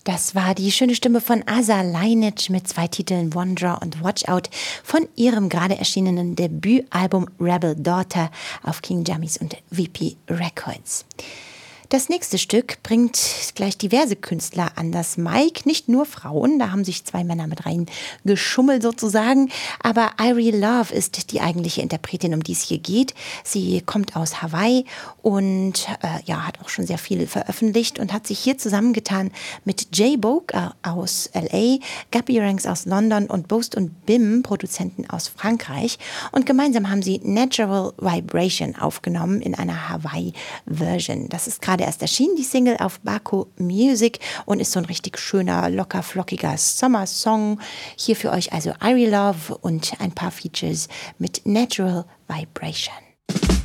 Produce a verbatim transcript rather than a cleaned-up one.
Das war die schöne Stimme von Asa Lainic mit zwei Titeln Wanderer und Watch Out von ihrem gerade erschienenen Debütalbum Rebel Daughter auf King Jammies und V P Records. Das nächste Stück bringt gleich diverse Künstler an das Mic, nicht nur Frauen, da haben sich zwei Männer mit rein geschummelt sozusagen, aber Irie Love ist die eigentliche Interpretin, um die es hier geht. Sie kommt aus Hawaii und äh, ja, hat auch schon sehr viel veröffentlicht und hat sich hier zusammengetan mit Jay Bogue äh, aus L A, Gabby Ranks aus London und Boast und Bim, Produzenten aus Frankreich, und gemeinsam haben sie Natural Vibration aufgenommen in einer Hawaii-Version. Das ist gerade erst erschienen, die Single auf Baco Music, und ist so ein richtig schöner, locker, flockiger Sommersong. Hier für euch also Irie Love und ein paar Features mit Natural Vibration.